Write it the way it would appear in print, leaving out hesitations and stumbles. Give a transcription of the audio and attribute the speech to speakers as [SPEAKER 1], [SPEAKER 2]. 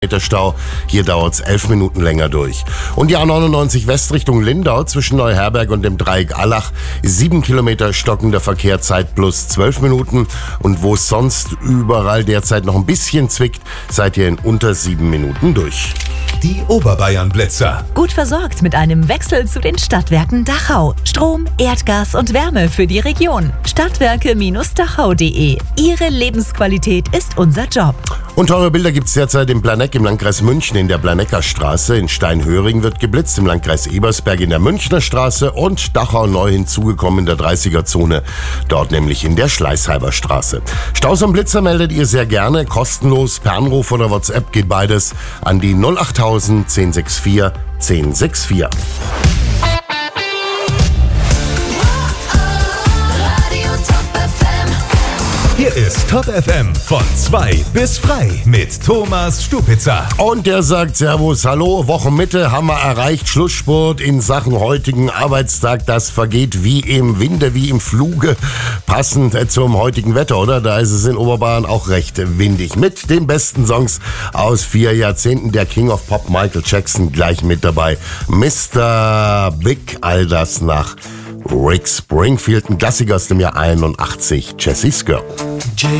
[SPEAKER 1] Stau. Hier dauert es 11 Minuten länger durch. Und die A99 West Richtung Lindau zwischen Neuherberg und dem Dreieck Allach. 7 Kilometer stockender Verkehr, Zeit plus 12 Minuten. Und wo es sonst überall derzeit noch ein bisschen zwickt, seid ihr in unter 7 Minuten durch.
[SPEAKER 2] Die Oberbayern-Blitzer.
[SPEAKER 3] Gut versorgt mit einem Wechsel zu den Stadtwerken Dachau. Strom, Erdgas und Wärme für die Region. Stadtwerke-dachau.de. Ihre Lebensqualität ist unser Job.
[SPEAKER 1] Und teure Bilder gibt's derzeit im Planegg im Landkreis München in der Planecker Straße. In Steinhöring wird geblitzt, im Landkreis Ebersberg in der Münchner Straße und Dachau neu hinzugekommen in der 30er-Zone, dort nämlich in der Schleißheimer Straße. Staus und Blitzer meldet ihr sehr gerne, kostenlos per Anruf oder WhatsApp geht beides an die 08000 1064 1064.
[SPEAKER 2] Hier ist Top FM von 2 bis frei mit Thomas Stupitzer.
[SPEAKER 1] Und der sagt Servus, hallo, Wochenmitte haben wir erreicht, Schlussspurt in Sachen heutigen Arbeitstag, das vergeht wie im Winde, wie im Fluge, passend zum heutigen Wetter, oder? Da ist es in Oberbayern auch recht windig. Mit den besten Songs aus 4 Jahrzehnten, der King of Pop Michael Jackson gleich mit dabei, Mr. Big, all das nach Rick Springfield, ein Klassiker aus dem Jahr 81, Jessie's Girl.